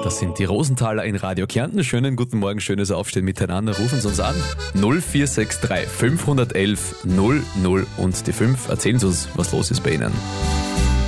Das sind die Rosenthaler in Radio Kärnten. Schönen guten Morgen, schönes Aufstehen miteinander. Rufen Sie uns an. 0463 511 00 und die 5. Erzählen Sie uns, was los ist bei Ihnen.